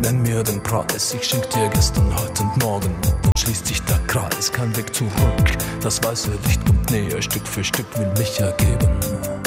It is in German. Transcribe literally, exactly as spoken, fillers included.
Nenn mir den Preis, ich schenk dir gestern, heute und morgen. Dann schließt sich der Kreis, kein Weg zurück. Das weiße Licht kommt näher, Stück für Stück will mich ergeben.